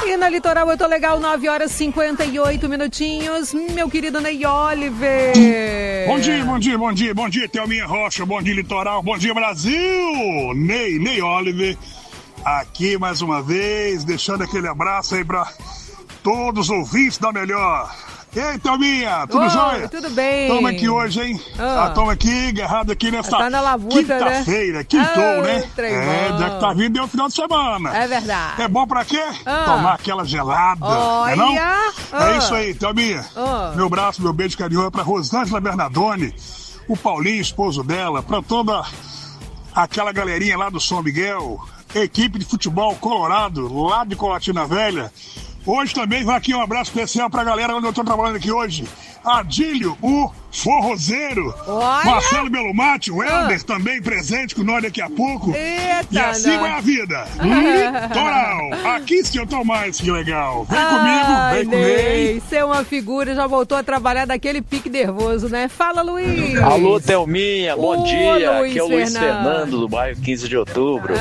E na Litoral eu tô legal, 9h58. Meu querido Ney Oliver. Bom dia, Thelminha Rocha, bom dia Litoral, bom dia Brasil. Ney Oliver, aqui mais uma vez, deixando aquele abraço aí pra todos os ouvintes da Melhor. Ei, Thelminha, tudo jóia? Tudo bem. Tamo aqui hoje, hein? Tamo aqui, agarrado aqui nessa quinta-feira, né? Quintou, né? Já que tá vindo, deu o final de semana. É verdade. É bom pra quê? Tomar aquela gelada, olha, não? É isso aí, Thelminha. Meu braço, meu beijo carinhoso pra Rosângela Bernardoni, o Paulinho, esposo dela, pra toda aquela galerinha lá do São Miguel, equipe de futebol Colorado, lá de Colatina Velha. Hoje também vai aqui um abraço especial pra galera onde eu tô trabalhando aqui hoje. Adílio, o forrozeiro. Olha. Marcelo Belomate, o Helder também presente com nós daqui a pouco. Eita, e assim vai a vida. Litoral. Aqui sim eu tô mais que legal. Vem comigo, vem comigo. Você é uma figura, já voltou a trabalhar daquele pique nervoso, né? Fala, Luiz. Alô, Thelminha, bom dia. Luiz aqui é o Luiz Fernando. Fernando, do bairro 15 de Outubro.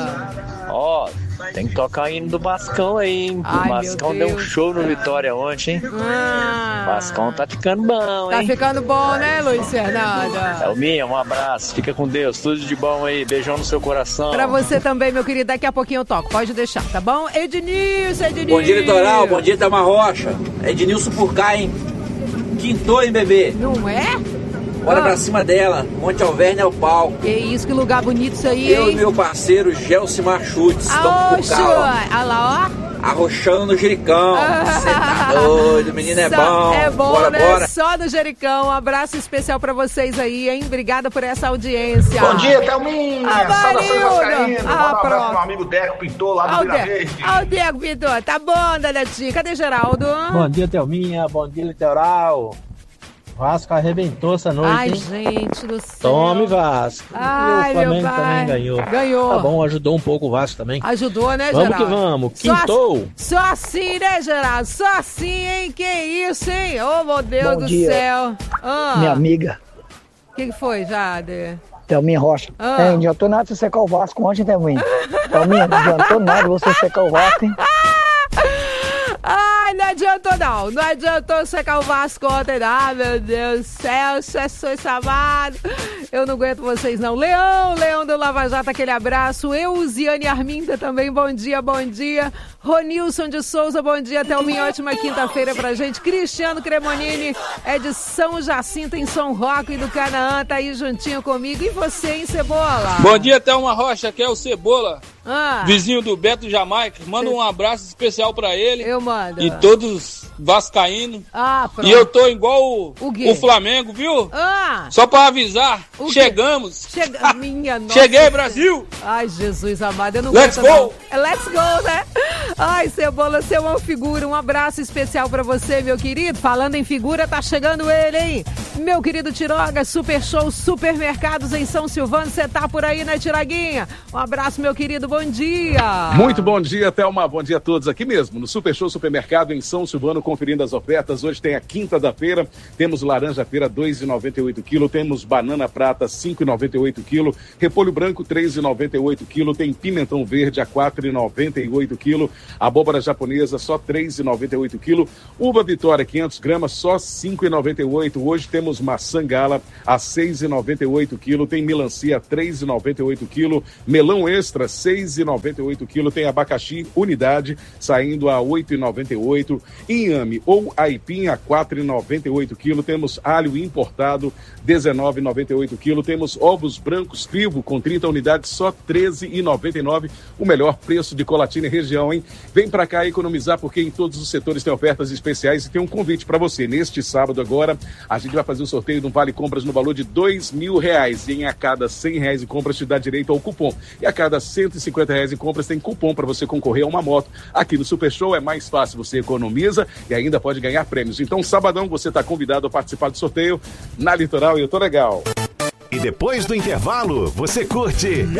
Ó, tem que tocar o hino do Bascão aí, hein? O Bascão deu um show no Vitória ontem, hein? O Bascão tá ficando bom, hein? Tá ficando bom, né, Luiz Fernando? Thelminha, um abraço, fica com Deus, tudo de bom aí, beijão no seu coração. Pra você também, meu querido, daqui a pouquinho eu toco, pode deixar, tá bom? Ednilson. Bom dia, Litoral, bom dia, Thelma Rocha. Ednilson por cá, hein? Quintou, hein, bebê? Não é? Bora pra cima dela, Monte Alverne é o pau. Que isso, que lugar bonito isso aí, Eu hein? e meu parceiro Gelsimar Chutes, estamos por cá, ó. Olha lá, ó. Arrochando no Jericão. Você tá doido, menino é bom. É bom, bora, né? Bora. Só no Jericão. Um abraço especial pra vocês aí, hein? Obrigada por essa audiência. Bom dia, Thelminha. Saudações vascaínas. Manda um abraço pro meu amigo Deco Pintor, lá do Vila Verde. Ó o Diego Pintor. Tá bom, Danetinho. Cadê Geraldo? Bom dia, Thelminha. Bom dia, Litoral. Vasco arrebentou essa noite, Ai, hein? gente do céu. Tome, Vasco. Ai, e o Flamengo meu pai. também ganhou. Ganhou. Tá bom, ajudou um pouco o Vasco também. Ajudou, né, Vamos Geraldo? que vamos. Quintou. Só assim, né, Geraldo? Só assim, hein? Que isso, hein? Ô, meu Deus do céu. Minha amiga. O que foi, Jade? Thelminha Rocha. Não adiantou nada você secar o Vasco ontem, Thelminha. Thelminha, não adiantou nada você secar o Vasco, hein? Ai, não adiantou não. Não adiantou secar o Vasco ontem, não. Meu Deus do céu, Jesus amado. Eu não aguento vocês, não. Leão do Lava Jato, aquele abraço. Euziane Arminda também, bom dia, bom dia. Ronilson de Souza, bom dia. Thelminha, ótima quinta-feira pra gente. Cristiano Cremonini é de São Jacinto, em São Roque do Canaã, tá aí juntinho comigo. E você, hein, Cebola? Bom dia, Thelma Rocha, aqui é o Cebola, vizinho do Beto Jamaica. Manda um abraço especial pra ele. Eu mando. E todos vascaínos. Pronto. E eu tô igual o Flamengo, viu? Só pra avisar, chegamos. Minha nossa. Cheguei, Brasil. Ai, Jesus amado, eu não Let's aguento, go. não. Let's go, né? Ai, Cebola, você é uma figura. Um abraço especial pra você, meu querido. Falando em figura, tá chegando ele, hein? Meu querido Tiroga, Super Show Supermercados em São Silvano. Você tá por aí, né, Tiraguinha? Um abraço, meu querido, bom dia. Muito bom dia, Thelma. Bom dia a todos aqui mesmo, no Super Show Supermercado em São Silvano, conferindo as ofertas. Hoje tem a quinta da feira, temos laranja feira 2,98 kg, temos banana prata 5,98 kg, repolho branco 3,98 kg, tem pimentão verde a 4,98 kg, abóbora japonesa só 3,98 kg, uva Vitória 500 gramas só 5,98. Hoje temos maçã gala a 6,98 kg, tem melancia a 3,98 kg, melão extra 6,98 kg, tem abacaxi unidade saindo a 8,98, inhame ou aipim a 4,98 kg, temos alho importado 19,98 kg, temos ovos brancos Vivo com 30 unidades só 13,99, o melhor preço de Colatina e região, hein? Vem pra cá economizar, porque em todos os setores tem ofertas especiais e tem um convite pra você. Neste sábado agora, a gente vai fazer o sorteio de um vale compras no valor de R$2.000 e em a cada R$100 em compras te dá direito ao cupom. E a cada R$150 em compras tem cupom para você concorrer a uma moto. Aqui no Super Show é mais fácil, você economiza e ainda pode ganhar prêmios. Então, sabadão, você está convidado a participar do sorteio na Litoral e eu tô legal. E depois do intervalo, você curte